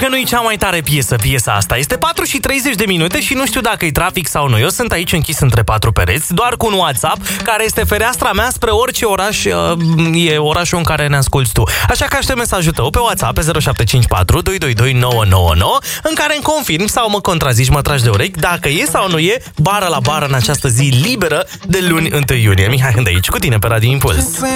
că nu e cea mai tare piesa asta. Este 4:30 și nu știu dacă e trafic sau nu. Eu sunt aici închis între patru pereți, doar cu un WhatsApp, care este fereastra mea spre orice oraș e orașul în care ne asculti tu. Așa că aștept mesajul tău pe WhatsApp pe 0754 222 999, în care îmi confirmi sau mă contrazici, mă tragi de urechi, dacă e sau nu e bară la bară în această zi liberă de luni 1 iunie. Mihai Hândăici cu tine pe Radio Impuls.